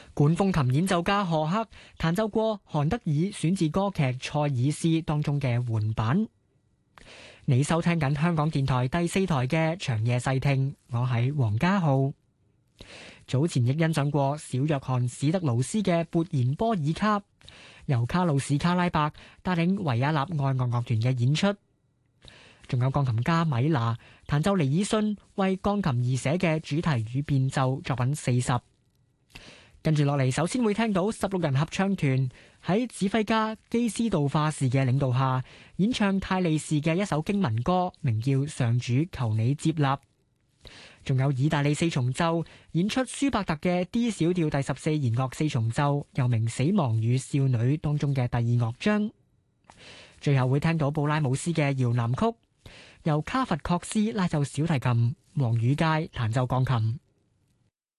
管風琴演奏家賀克彈奏過韓德爾選自歌劇《塞爾斯》當中嘅緩版。你收聽緊香港電台第4台嘅長夜細聽，我係黃家浩。早前亦欣賞過小約翰史德勞斯嘅勃然波爾卡，由卡魯史卡拉伯帶領維也納愛樂樂團嘅演出。仲有鋼琴家米娜彈奏尼爾遜為鋼琴而寫嘅主題與變奏作品40。跟住落嚟，首先會聽到16人合唱團喺指揮家基斯杜化士嘅領導下演唱泰利士嘅一首經文歌，名叫《上主求你接納》。仲有意大利四重奏演出舒伯特嘅 D 小調第14弦樂四重奏，又名《死亡與少女》當中嘅第2樂章。最後會聽到布拉姆斯嘅搖籃曲，由卡佛確斯拉奏小提琴，黃宇佳彈奏鋼琴。